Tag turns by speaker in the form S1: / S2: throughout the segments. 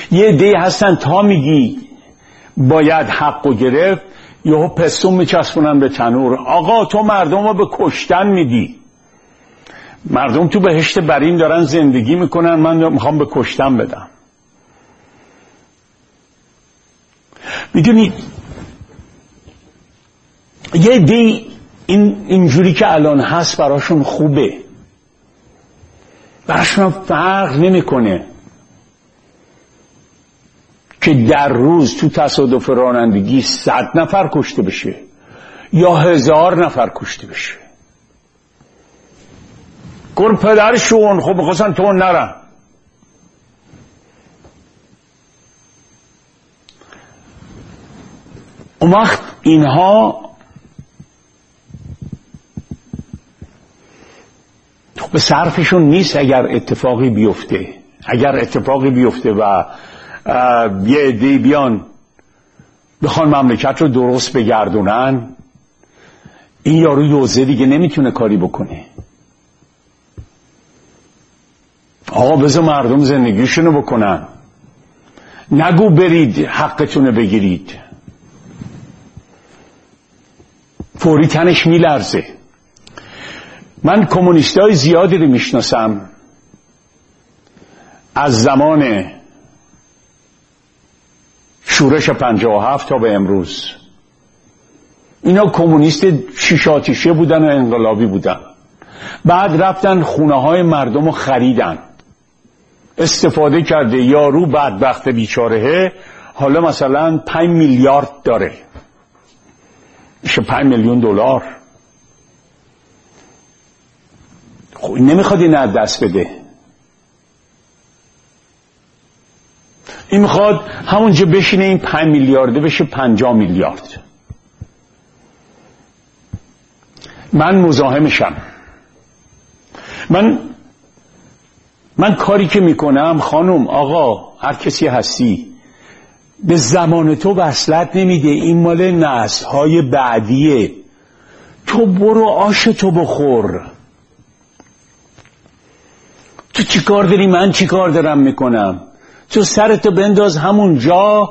S1: یه عده‌ای هستن تا میگی باید حقو گرفت یهو پستون میچسبونن به تنور. آقا تو مردم رو به کشتن میدی. مردم تو بهشت برین دارن زندگی میکنن، من میخوام به کشتن بدم. میدونید یه عده‌ای اینجوری که الان هست براشون خوبه، براشون فرق نمیکنه که در روز تو تصادف رانندگی 100 نفر کشته بشه یا 1000 نفر کشته بشه. گر پدرشون خب بخواستن تو نرن. اون وقت اینها به صرفشون نیست اگر اتفاقی بیفته. اگر اتفاقی بیفته و یه عده‌ای بیان بخوان مملکت رو درست بگردونن، این یارو یوزه دیگه نمیتونه کاری بکنه. آقا بذار مردم زندگیشونو بکنن، نگو برید حقتونو بگیرید. فوری تنش میلرزه. من کمونیستای زیادی رو میشناسم از زمان شورش 57 تا به امروز. اینا کمونیست شیش آتیشه بودن و انقلابی بودن، بعد رفتن خونه های مردم رو خریدن، استفاده کرده. یارو بدبخت بیچارهه حالا مثلا 5 میلیارد داره، میشه 5 میلیون دلار. خب نمیخواد این از دست بده. این میخواد همونجا بشینه این 5 میلیارده بشه 50 میلیارد. من مزاحمشم. من کاری که میکنم، خانم آقا هر کسی هستی، به زمان تو وصلت نمیده. این مال نسل‌های بعدیه. تو برو آشتو بخور. تو چی کار داری؟ من چی کار دارم میکنم؟ تو سرتو بنداز همون جا،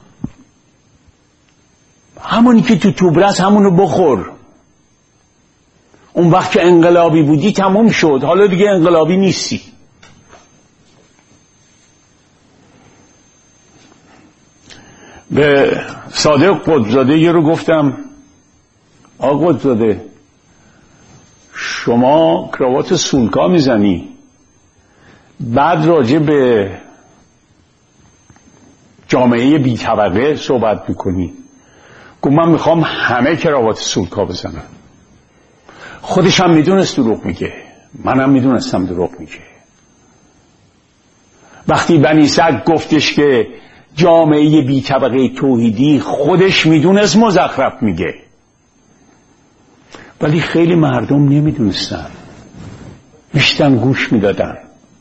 S1: همونی که تو توبرس همونو بخور. اون وقت که انقلابی بودی تموم شد، حالا دیگه انقلابی نیستی. به صادق قطب‌زاده یه رو گفتم آقا قطب‌زاده شما کراوات سولکا میزنی، بعد راجع به جامعه بی طبقه صحبت میکنی. گفت من میخوام همه کراوات سولکا بزنم. خودش هم میدونست دروغ میگه، منم میدونستم دروغ میگه. وقتی بنی سگ گفتش که جامعه بی طبقه توحیدی، خودش میدونست مزخرف میگه، ولی خیلی مردم نمیدونستن، میشتن گوش میدادن.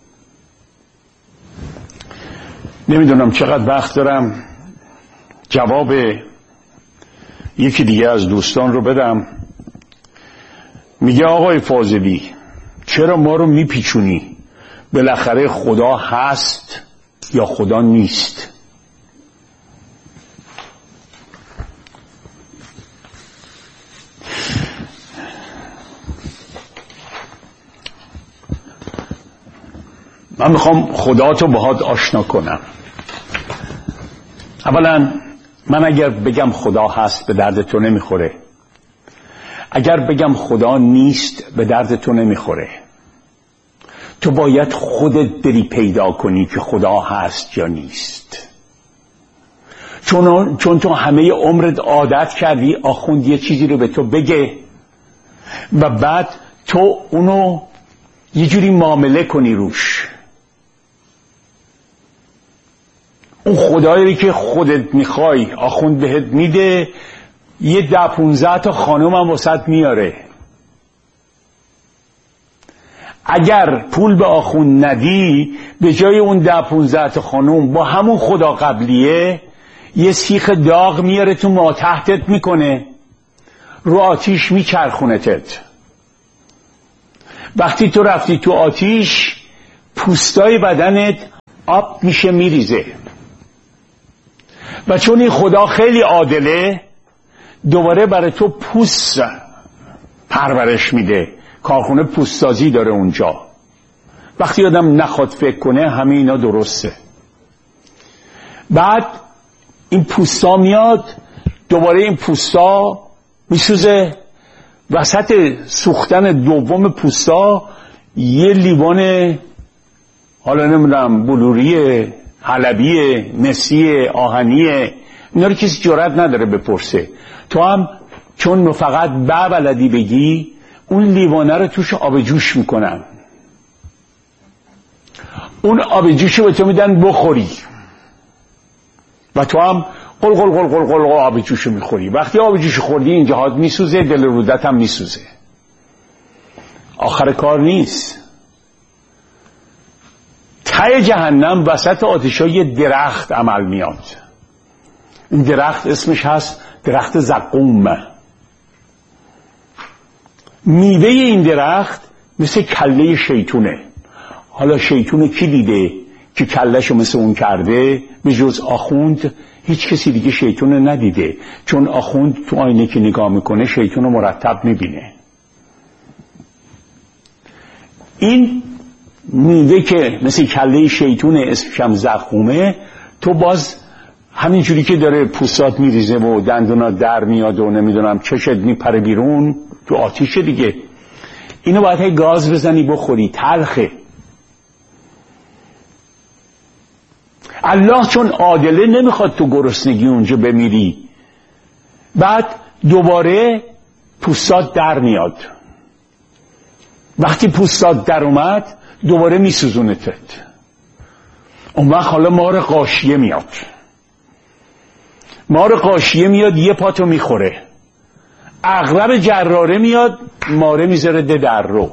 S1: نمیدونم چقدر وقت دارم جواب یکی دیگه از دوستان رو بدم. میگه آقای فاضلی چرا ما رو میپیچونی؟ بالاخره خدا هست یا خدا نیست؟ من میخوام خدا تو باهات آشنا کنم. اولا من اگر بگم خدا هست به درد تو نمیخوره، اگر بگم خدا نیست به درد تو نمیخوره. تو باید خودت بری پیدا کنی که خدا هست یا نیست. چون تو همه عمرت عادت کردی آخوند یه چیزی رو به تو بگه و بعد تو اونو یه جوری معامله کنی روش. اون خدایی که خودت میخوای آخوند بهت میده، یه 10-15 تا خانم هم وسط میاره. اگر پول به آخوند ندی، به جای اون 10-15 تا خانم با همون خدا قبلیه یه سیخ داغ میاره تو ماتحتت میکنه، رو آتیش میچرخونتت. وقتی تو رفتی تو آتیش، پوستای بدنت آب میشه میریزه. و چون این خدا خیلی عادله دوباره برای تو پوست پرورش میده. کارخونه پوستسازی داره اونجا. وقتی آدم نخواد فکر کنه همه اینا درسته. بعد این پوستا میاد، دوباره این پوستا میسوزه. وسط سوختن دوم پوستا یه لیوان، حالا نمیدونم بلوریه، حلبیه، مسیه، آهنیه، اینا رو کسی جرئت نداره بپرسه. تو هم چون فقط بلدی بگی، اون لیوانه رو توش آب جوش میکنن. اون آب جوش رو به تو میدن بخوری و تو هم قل قل قل قل قل آب جوش رو میخوری. وقتی آب جوش خوردی این جهات میسوزه، دل رودت هم میسوزه. آخر کار نیست. ته جهنم وسط آتش‌ها یه درخت عمل میاد. این درخت اسمش هست درخت زقوم. میوه این درخت مثل کله شیطونه. حالا شیطونه کی دیده که کلهشو مثل اون کرده؟ به جز آخوند هیچ کسی دیگه شیطونه ندیده، چون آخوند تو آینه که نگاه میکنه شیطون رو مرتب میبینه. این میوه که مثل کله شیطونه اسمش هم زقومه، تو باز همینجوری که داره پوستات میریزه و دندونات در میاد و نمیدونم چشت میپره بیرون، تو آتیشه دیگه. اینو باید هی گاز بزنی بخوری، تلخه. الله چون عادله نمیخواد تو گرسنگی اونجا بمیری. بعد دوباره پوستات در میاد. وقتی پوستات در اومد دوباره میسوزونتت. اون وقت حالا مار غاشیه میاد. مار غاشیه میاد یه پاتو میخوره. عقرب جراره میاد ماره میذاره در رو.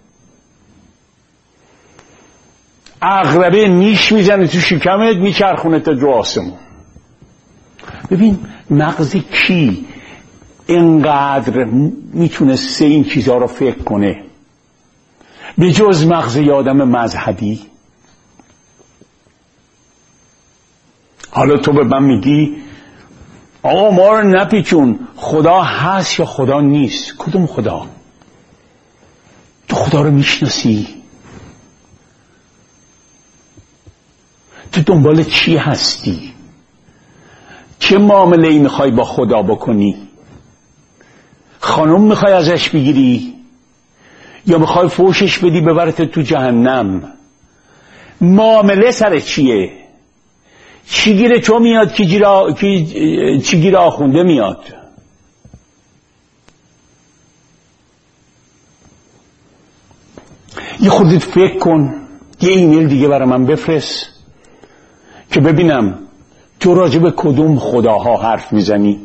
S1: عقربه نیش میزنه تو شکمت میچرخونه تا جو آسمون. ببین مغز کی اینقدر میتونسته این چیزها رو فکر کنه به جز مغز یه آدم مذهبی؟ حالا تو به من میگی آقا ما رو نپیچون، خدا هست یا خدا نیست؟ کدوم خدا؟ تو خدا رو میشناسی؟ تو دنبال چی هستی؟ چه معامله‌ای میخوای با خدا بکنی؟ خانم میخوای ازش بگیری یا میخوای فوشش بدی ببرت تو جهنم؟ معامله سر چیه؟ چی گیره تو میاد چی گیره آخونده میاد؟ یه خودت فکر کن، یه ایمیل دیگه برای من بفرست که ببینم تو راجع به کدوم خداها حرف میزنی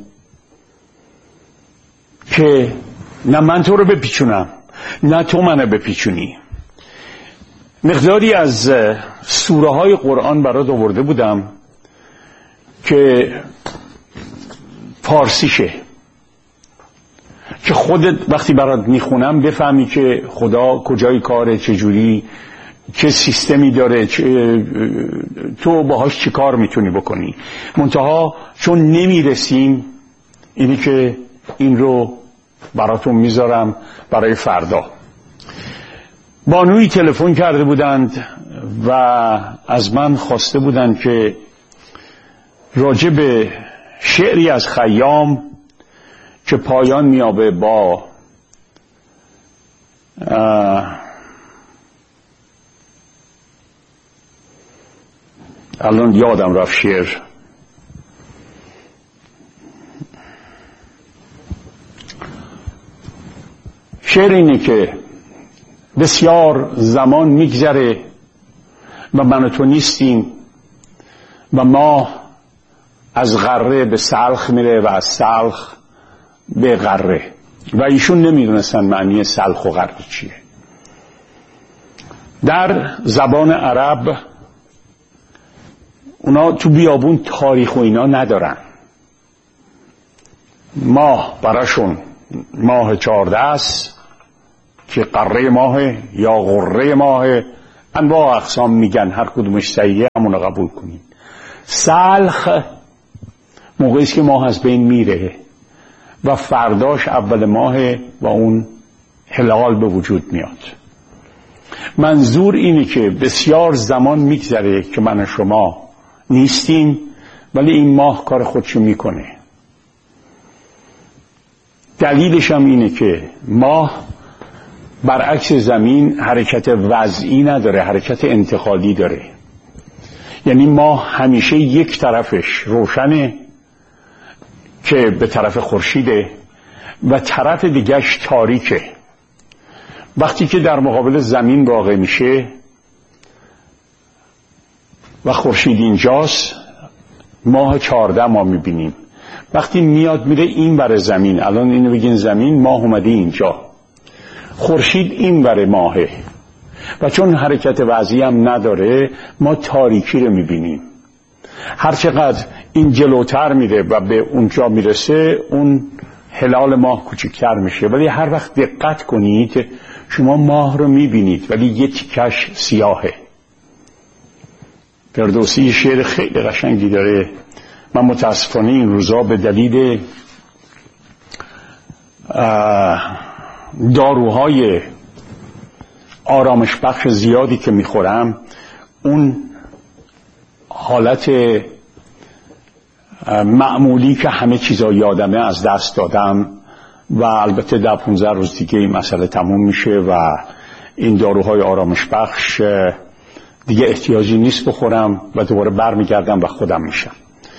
S1: که نه من تو رو بپیچونم نه تو منو بپیچونی. مقداری از سوره های قرآن برات آورده بودم که فارسیشه، که خودت وقتی برات میخونم بفهمی که خدا کجای کاره، چجوری، چه سیستمی داره، تو باهاش چی کار میتونی بکنی. منتها چون نمیرسیم اینی که این رو براتون میذارم برای فردا. بانوی تلفن کرده بودند و از من خواسته بودند که راجع به شعری از خیام که پایان میابه با الان یادم رفت شعر، شعر اینه که بسیار زمان میگذره و من و تو نیستیم و ما از غره به سلخ میره و از سلخ به غره و ایشون نمیدونستن معنی سلخ و غره چیه. در زبان عرب اونا تو بیابون تاریخ و اینا ندارن. ماه براشون ماه 14 است که قره ماه یا غره ماه، انواع اقسام میگن، هر کدومش صحیحه همون رو قبول کنین. سلخ موقعی است که ماه از بین میره و فرداش اول ماه و اون هلال به وجود میاد. منظور اینه که بسیار زمان میگذره که من و شما نیستیم، ولی این ماه کار خودشو میکنه. دلیلش هم اینه که ماه برعکس زمین حرکت وضعی نداره، حرکت انتقالی داره. یعنی ماه همیشه یک طرفش روشنه که به طرف خورشیده و طرف دیگهش تاریکه. وقتی که در مقابل زمین واقع میشه و خورشید اینجاست، ماه 14 ما میبینیم. وقتی میاد میره این ور زمین، الان اینو بگین زمین، ماه اومده اینجا، خورشید این ور ماهه و چون حرکت وضعی هم نداره ما تاریکی رو میبینیم. هرچقدر این جلوتر میره و به اونجا میرسه اون هلال ماه کوچکتر میشه، ولی هر وقت دقت کنید شما ماه رو میبینید ولی یه تیکش سیاهه. فردوسی شعر خیلی قشنگی داره. من متاسفانه این روزا به دلیل داروهای آرامش بخش زیادی که میخورم اون حالت معمولی که همه چیزا یادمه از دست دادم و البته در 15 روز دیگه این مسئله تموم میشه و این داروهای آرامش بخش دیگه احتیاجی نیست بخورم و دوباره برمیگردم و خودم میشم.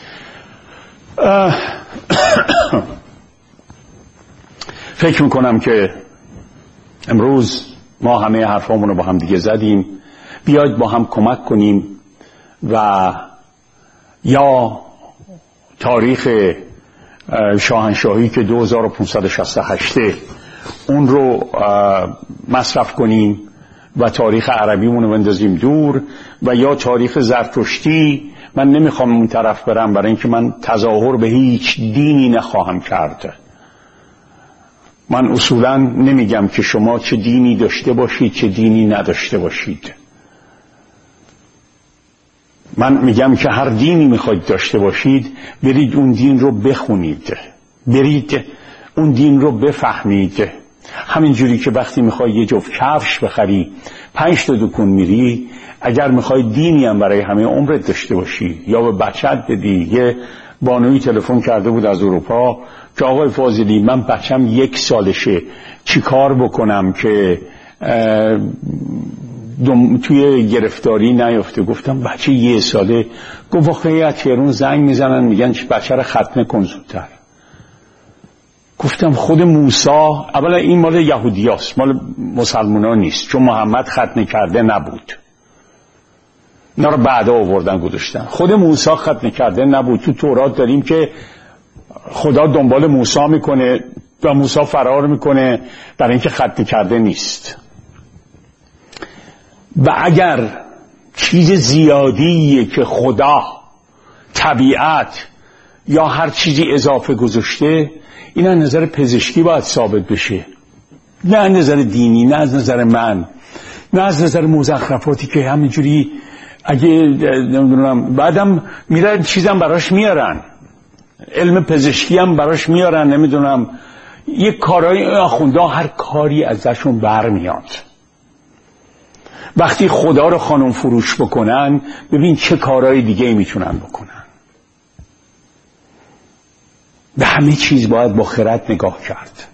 S1: فکر میکنم که امروز ما همه حرفامون رو با هم دیگه زدیم. بیاید با هم کمک کنیم و یا تاریخ شاهنشاهی که 2568 اون رو مصرف کنیم و تاریخ عربیمون رو بندازیم دور، و یا تاریخ زرتشتی. من نمیخوام اون طرف برم برای اینکه من تظاهر به هیچ دینی نخواهم کرد. من اصولا نمیگم که شما چه دینی داشته باشید چه دینی نداشته باشید. من میگم که هر دینی میخواید داشته باشید برید اون دین رو بخونید، برید اون دین رو بفهمید. همینجوری که وقتی میخوای یه جفت کفش بخری 5 تا دکون میری، اگر میخوای دینی هم برای همه عمرت داشته باشی یا به بچت بدی. یه بانوی تلفن کرده بود از اروپا که آقای فاضلی من بچم 1 سالشه، چی کار بکنم که توی گرفتاری نیفته؟ گفتم بچه 1 ساله؟ گفت واقعی از تهران زنگ میزنن میگن بچه رو ختنه کن زودتر. گفتم خود موسی، اولا این مال یهودیاست، مال مسلمان نیست، چون محمد ختنه کرده نبود. اینا رو بعدا آوردن گذاشتن. خود موسی ختنه کرده نبود. تو تورات داریم که خدا دنبال موسی میکنه و موسی فرار میکنه برای اینکه ختنه کرده نیست. و اگر چیز زیادیه که خدا، طبیعت یا هر چیزی اضافه گذاشته، این از نظر پزشکی باید ثابت بشه، نه از نظر دینی، نه از نظر من، نه از نظر مزخرفاتی که همینجوری اگه نمیدونم بعدم میرن چیزم براش میارن، علم پزشکی هم براش میارن، نمیدونم یک کارهای آخونده هر کاری ازشون برمیاد. وقتی خدا رو خانم فروش بکنن ببین چه کارهای دیگه میتونن بکنن. به همه چیز باید با خرد نگاه کرد.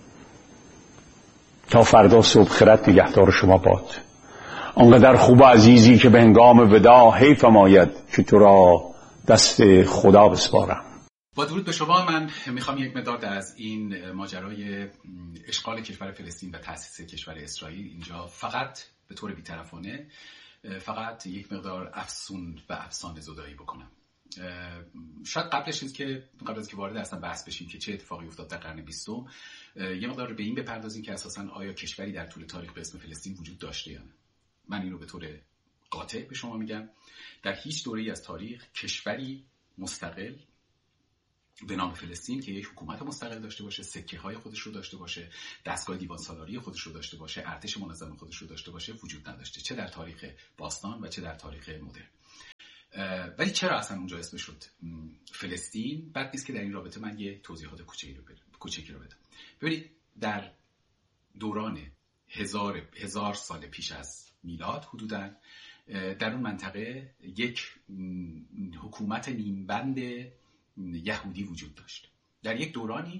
S1: تا فردا صبح خرد نگهدار شما باد. آنقدر خوب و عزیزی که به هنگام وداع حیفم آید که تو را دست خدا بسپارم.
S2: با درود به شما، من میخوام یک مقدار از این ماجرای اشغال کشور فلسطین و تأسیس کشور اسرائیل اینجا فقط به طور بی‌طرفانه فقط یک مقدار افسون و افسانه زدایی بکنم. شاید قبل از که وارد اصلا بحث بشیم که چه اتفاقی افتاد در قرن 20، یه مقدار به این بپردازیم که اساساً آیا کشوری در طول تاریخ به اسم فلسطین وجود داشته یا نه. من اینو به طور قاطع به شما میگم، در هیچ دوره‌ای از تاریخ کشوری مستقل به نام فلسطین که یک حکومت مستقل داشته باشه، سکه‌های خودش رو داشته باشه، دستگاه دیوان سالاری خودش رو داشته باشه، ارتش منظم خودش رو داشته باشه وجود نداشته، چه در تاریخ باستان و چه در تاریخ مدرن. ولی چرا اصلا اونجا اسمش شد فلسطین؟ بد نیست که در این رابطه من یه توضیحات کوچکی رو بدم. ببینید در دوران هزار سال پیش از میلاد حدوداً در اون منطقه یک حکومت نیمبند یهودی وجود داشت. در یک دورانی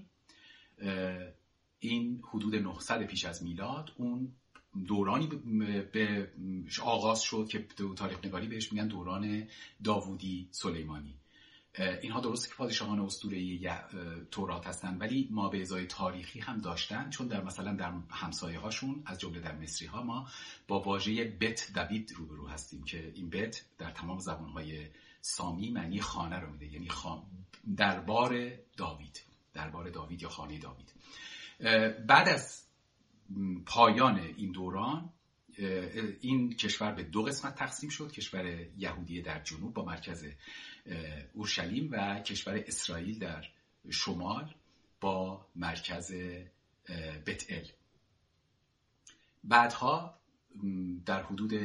S2: این حدود 900 پیش از میلاد اون دورانی به آغاز شد که تاریخ نگاری بهش میگن دوران داوودی سلیمانی. اینها درسته که پادشاهان اسطوره‌ای تورات هستن، ولی ما به ازای تاریخی هم داشتن، چون در مثلا در همسایه هاشون از جمله در مصری ها ما با واژه بیت دوید روبرو هستیم که این بیت در تمام زبان‌های سامی معنی خانه رو میده، یعنی دربار داوید یا خانه داوید. بعد از پایان این دوران این کشور به دو قسمت تقسیم شد، کشور یهودی در جنوب با مرکز اورشلیم و کشور اسرائیل در شمال با مرکز بت‌ال. بعدها در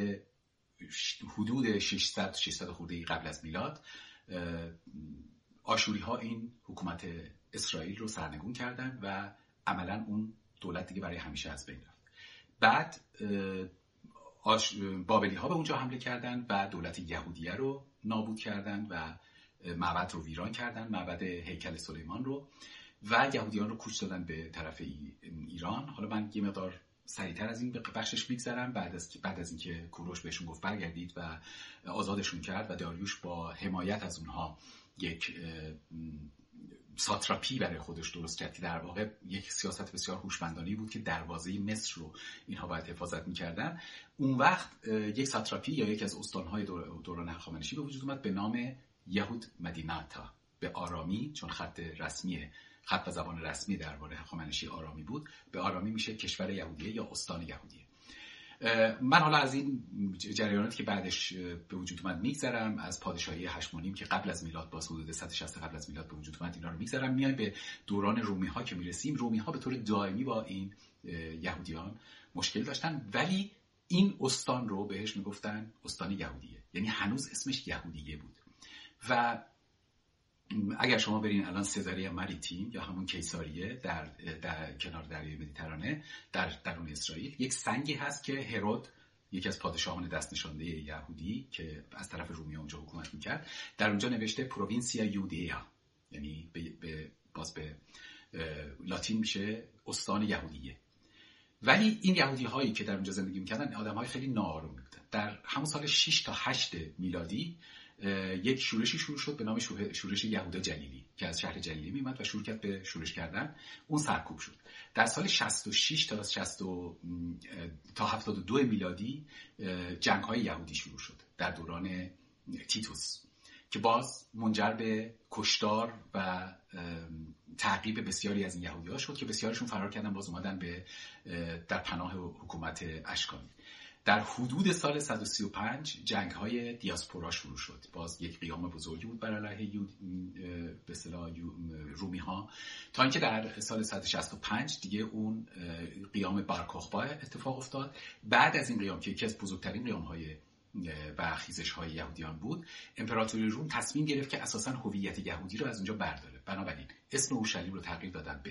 S2: حدود 600 خورده قبل از میلاد آشوری ها این حکومت اسرائیل رو سرنگون کردند و عملا اون دولت دیگه برای همیشه از بین رفت. بعد بابلی ها به اونجا حمله کردند و دولت یهودیه رو نابود کردند و معبد رو ویران کردند، معبد هیکل سلیمان رو، و یهودیان رو کوچ دادن به طرف ایران. حالا من یه مقدار سریعتر از این بخشش میگذرم. بعد از اینکه کوروش بهشون گفت برگردید و آزادشون کرد و داریوش با حمایت از اونها یک ساتراپی برای خودش درست کرد که در واقع یک سیاست بسیار هوشمندانه بود که دروازه مصر رو اینها باید حفاظت می‌کردن. اون وقت یک ساتراپی یا یک از استان‌های دوران هخامنشی به وجود اومد به نام یهود مدیناتا، به آرامی، چون خط و زبان رسمی درباره هخامنشی آرامی بود، به آرامی میشه کشور یهودیه یا استان یهودیه. من حالا از این جریاناتی که بعدش به وجود اومد میگذرم، از پادشاهی هشمونیم که قبل از میلاد باز حدود 160 قبل از میلاد به وجود اومد اینا رو میگذرم. میایم به دوران رومی ها که میرسیم. رومی ها به طور دائمی با این یهودیان مشکل داشتن، ولی این استان رو بهش میگفتن استان یهودیه، یعنی هنوز اسمش یهودیه بود. و اگر شما برین الان سزاریا مریتیم یا همون کیساریه در کنار دریای مدیترانه در اون اسرائیل، یک سنگی هست که هرود، یکی از پادشاهان دست نشانده یهودی که از طرف رومی اونجا حکومت میکرد، در اونجا نوشته پرووینسیا یودیا، یعنی باز به لاتین میشه استان یهودیه. ولی این یهودی هایی که در اونجا زندگی میکردن آدم های خیلی ناآروم بودن. در همون سال 6 تا 8 میلادی یک شورشی شروع شد به نام شورش یهودا جلیلی که از شهر جلیلی میومد و شروع کرد به شورش کردن. اون سرکوب شد. در سال 66 تا 72 میلادی جنگ‌های یهودی شروع شد در دوران تیتوس که باز منجر به کشتار و تعقیب بسیاری از این یهودی‌ها شد که بسیارشون فرار کردن، باز اومدن در پناه حکومت اشکانی. در حدود سال 135 جنگ‌های دیاسپورا شروع شد. باز یک قیام بزرگی بود بر علیه به اصطلاح رومی‌ها، تا اینکه در سال 165 دیگه اون قیام بارکوخبا اتفاق افتاد. بعد از این قیام که یکی از بزرگترین قیام‌های و خیزش‌های یهودیان بود، امپراتوری روم تصمیم گرفت که اساساً هویت یهودی رو از اونجا برداره. بنابراین اسم اورشلیم رو تغییر دادن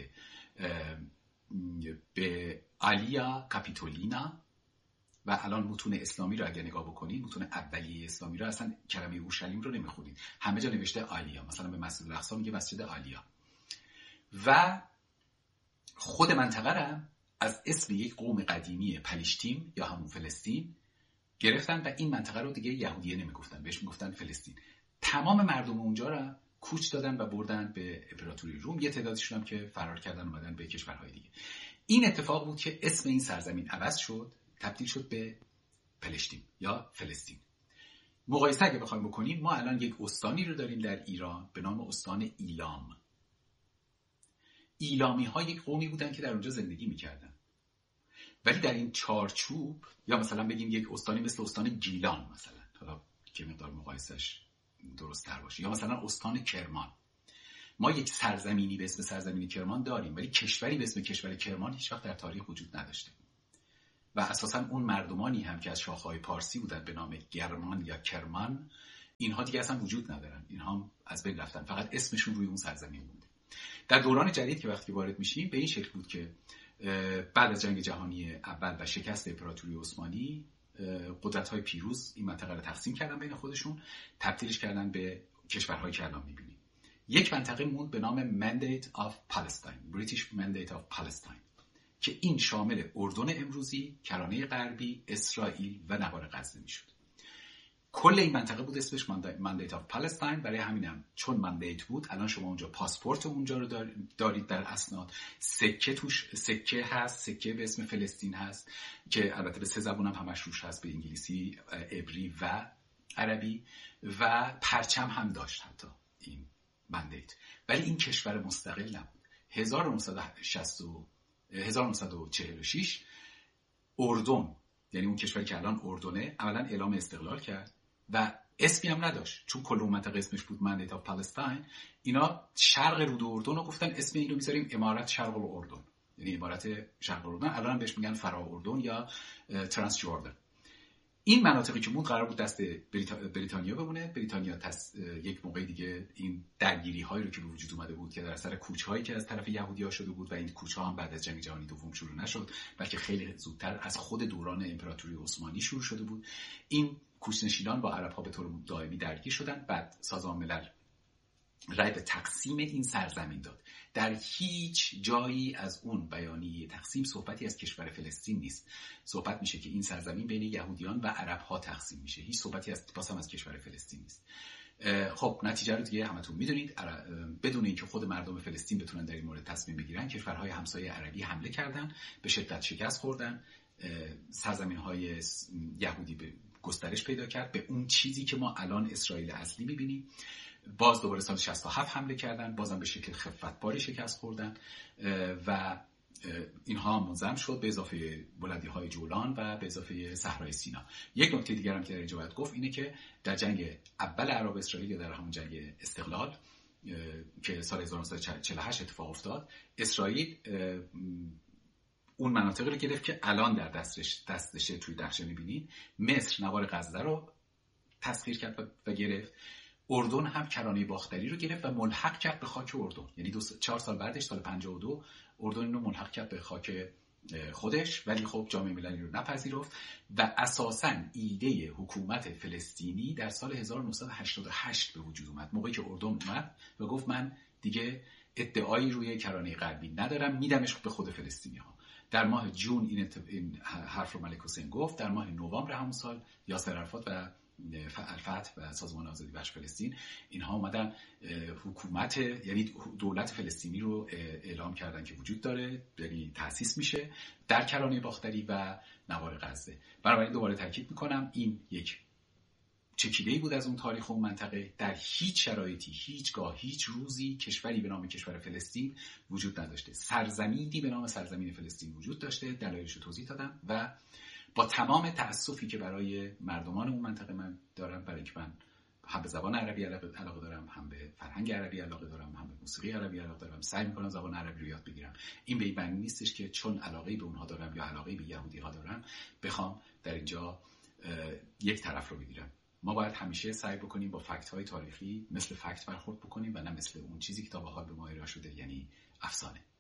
S2: به آلیا کاپیتولینا و الان متون اسلامی رو اگه نگاه بکنید، متون اولیه اسلامی رو اصلا کلمه اورشلیم رو نمیخونید، همه جا نوشته آلیا. مثلا به مسجد الاقصی میگه مسجد آلیا. و خود منطقه رو از اسم یک قوم قدیمی پلشتیم یا همون فلسطین گرفتن و این منطقه رو دیگه یهودیه نمیگفتن، بهش میگفتن فلسطین. تمام مردم اونجا رو کوچ دادن و بردن به امپراتوری روم. یه تعدادشون هم که فرار کردن اومدن به کشورهای دیگه. این اتفاق بود که اسم این سرزمین عوض شد، تبدیل شد به پلشتین یا فلسطین. مقایسه اگه بخوایم بکنیم، ما الان یک استانی رو داریم در ایران به نام استان ایلام. ایلامی ها یک قومی بودن که در اونجا زندگی میکردن، ولی در این چارچوب، یا مثلا بگیم یک استانی مثل استان گیلان مثلا، حالا که مقدار مقایسش درست تر باشه، یا مثلا استان کرمان. ما یک سرزمینی به اسم سرزمین کرمان داریم، ولی کشوری به اسم کشور کرمان هیچ وقت در تاریخ وجود نداشته. و اساساً اون مردمانی هم که از شاخه‌های پارسی بودن به نام گرمان یا کرمان، اینها دیگه اصلا وجود ندارن، اینها از بین رفتن، فقط اسمشون روی اون سرزمین مونده. در دوران جدید که وقتی وارد میشیم به این شکل بود که بعد از جنگ جهانی اول و شکست امپراتوری عثمانی، قدرت‌های پیروز این منطقه رو تقسیم کردن بین خودشون، تبدیلش کردن به کشورهایی که الان می‌بینیم. یک منطقه موند به نام Mandate of Palestine، British Mandate of Palestine، که این شامل اردن امروزی، کرانه غربی، اسرائیل و نوار غزه میشد. کل این منطقه بود اسمش Mandate of Palestine. برای همینم چون مندیت بود الان شما اونجا پاسپورت اونجا رو دارید در اسناد، سکه توش، سکه هست، سکه به اسم فلسطین هست که البته به 3 زبان هم همش روش هست، به انگلیسی، عبری و عربی، و پرچم هم داشت حتی این مندیت. ولی این کشور مستقل نبود. 1946 اردن، یعنی اون کشوری که الان اردنه، اولا اعلام استقلال کرد و اسمی هم نداشت، چون کل اون منطقه اسمش بود Mandate of Palestine. اینا شرق رود اردن رو گفتن اسم اینو میذاریم امارت شرق الاردن، یعنی امارت شرق الاردن. الان هم بهش میگن فرا اردن یا ترانس جوردن. این مناطقی که موند قرار بود دست بریتانیا بمونه. بریتانیا یک موقعی دیگه این درگیری هایی رو که به وجود اومده بود که در اثر کوچ هایی که از طرف یهودی‌ها شده بود، و این کوچ ها هم بعد از جنگ جهانی دوم شروع نشد، بلکه خیلی زودتر از خود دوران امپراتوری عثمانی شروع شده بود. این کوچ‌نشینان با عرب‌ها به طور دائمی درگیر شدن. بعد سازمان ملل رأی به تقسیم این سرزمین داد. در هیچ جایی از اون بیانیه تقسیم صحبتی از کشور فلسطین نیست. صحبت میشه که این سرزمین بین یهودیان و عرب‌ها تقسیم میشه. هیچ صحبتی از کشور فلسطین نیست. خب نتیجه رو دیگه همتون میدونید. بدون اینکه خود مردم فلسطین بتونن در این مورد تصمیم بگیرن، کشورهای همسایه عربی حمله کردن، به شدت شکست خوردن. سرزمین‌های یهودی به گسترش پیدا کرد به اون چیزی که ما الان اسرائیل اصلی می‌بینیم. باز دوباره سال 67 حمله کردن، بازم به شکل خفتباری شکست خوردن و اینها منظم شد به اضافه بلندی‌های جولان و به اضافه صحرای سینا. یک نکته دیگر هم که در اینجا باید گفت اینه که در جنگ اول عرب اسرائیل، یا در همون جنگ استقلال که سال 1948 اتفاق افتاد، اسرائیل اون مناطقی رو گرفت که الان در دستشه توی نقشه می‌بینید. مصر نوار غزه رو تسخیر کرد و گرفت. اردن هم کرانه باختری رو گرفت و ملحق کرد به خاک اردن. یعنی 4 سال بعدش، سال 52، اردن اینو ملحق کرد به خاک خودش. ولی خب جامعه مللی رو نپذیرفت و اساساً ایده حکومت فلسطینی در سال 1988 به وجود اومد، موقعی که اردن اومد و گفت من دیگه ادعایی روی کرانه غربی ندارم، میدمش به خود فلسطینی‌ها. در ماه جون این حرف رو ملک حسین گفت. در ماه نوامبر همون سال یاسر عرفات و الفتح و سازمان آزادی بخش فلسطین اینها اومدن حکومت، یعنی دولت فلسطینی رو اعلام کردن که وجود داره، یعنی تأسیس میشه در کرانه باختری و نوار غزه. بنابراین دوباره تاکید میکنم این یک چکیده‌ای بود از اون تاریخ و اون منطقه. در هیچ شرایطی، هیچگاه، هیچ روزی کشوری به نام کشور فلسطین وجود نداشته. سرزمینی به نام سرزمین فلسطین وجود داشته، دلایلش رو توضیح دادم و با تمام تأسفی که برای مردمان اون منطقه من دارم، برای اینکه من هم به زبان عربی علاقه دارم، هم به فرهنگ عربی علاقه دارم، هم به موسیقی عربی علاقه دارم، سعی می‌کنم زبان عربی رو یاد بگیرم. این به این معنی نیستش که چون علاقه‌ای به اونها دارم یا علاقه‌ای به یهودی‌ها دارم بخوام در اینجا یک طرف رو بگیرم. ما باید همیشه سعی بکنیم با فکت‌های تاریخی مثل فکت برخورد بکنیم و نه مثل اون چیزی که تا به حال به ما ارائه شده، یعنی افسانه.